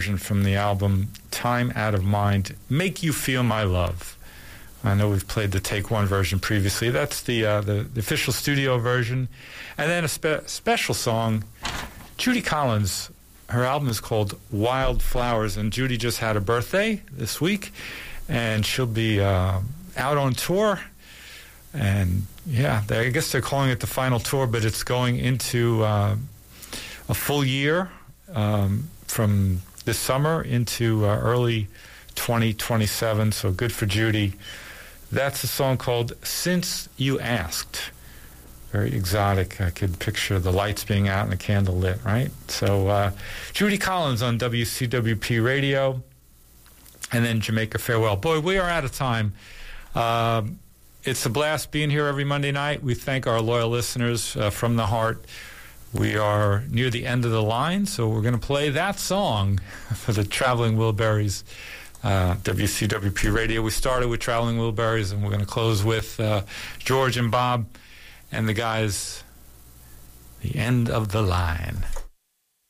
version from the album Time Out of Mind, Make You Feel My Love. I know we've played the Take One version previously. That's the official studio version. And then a special song, Judy Collins. Her album is called Wild Flowers, and Judy just had a birthday this week, and she'll be out on tour. And yeah, I guess they're calling it the final tour, but it's going into a full year from this summer into early 2027, so good for Judy. That's a song called Since You Asked. Very exotic. I could picture the lights being out and a candle lit, right? So Judy Collins on WCWP Radio, and then Jamaica Farewell. Boy, we are out of time. It's a blast being here every Monday night. We thank our loyal listeners from the heart. We are near the end of the line, so we're going to play that song for the Traveling Wilburys, WCWP Radio. We started with Traveling Wilburys, and we're going to close with George and Bob and the guys, The End of the Line.